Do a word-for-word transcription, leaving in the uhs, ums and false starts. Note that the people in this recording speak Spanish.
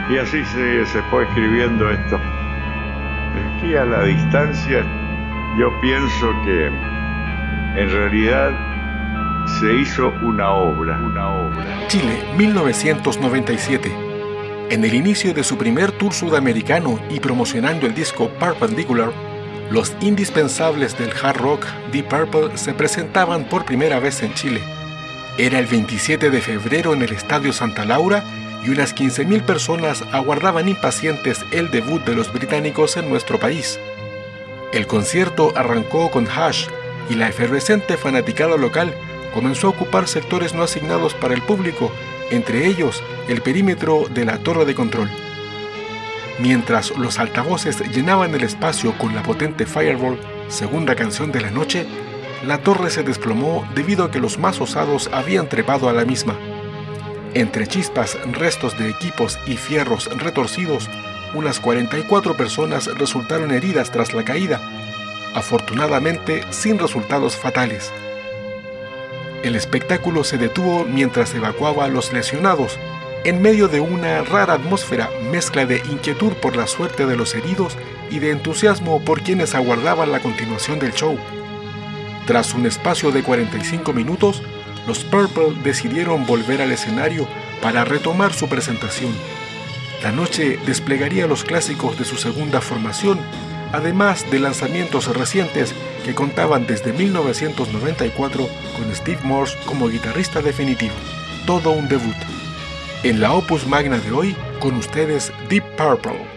Y así se, se fue escribiendo esto. Aquí a la distancia yo pienso que en realidad se hizo una obra, una obra. Chile, mil novecientos noventa y siete. En el inicio de su primer tour sudamericano y promocionando el disco Perpendicular, los indispensables del hard rock Deep Purple se presentaban por primera vez en Chile. Era el veintisiete de febrero en el Estadio Santa Laura y unas quince mil personas aguardaban impacientes el debut de los británicos en nuestro país. El concierto arrancó con Hash y la efervescente fanaticada local comenzó a ocupar sectores no asignados para el público, entre ellos el perímetro de la torre de control. Mientras los altavoces llenaban el espacio con la potente Fireball, segunda canción de la noche, la torre se desplomó debido a que los más osados habían trepado a la misma. Entre chispas, restos de equipos y fierros retorcidos, unas cuarenta y cuatro personas resultaron heridas tras la caída, afortunadamente sin resultados fatales. El espectáculo se detuvo mientras evacuaba a los lesionados, en medio de una rara atmósfera mezcla de inquietud por la suerte de los heridos y de entusiasmo por quienes aguardaban la continuación del show. Tras un espacio de cuarenta y cinco minutos, los Purple decidieron volver al escenario para retomar su presentación. La noche desplegaría los clásicos de su segunda formación, además de lanzamientos recientes que contaban desde mil novecientos noventa y cuatro con Steve Morse como guitarrista definitivo. Todo un debut. En la Opus Magna de hoy, con ustedes Deep Purple.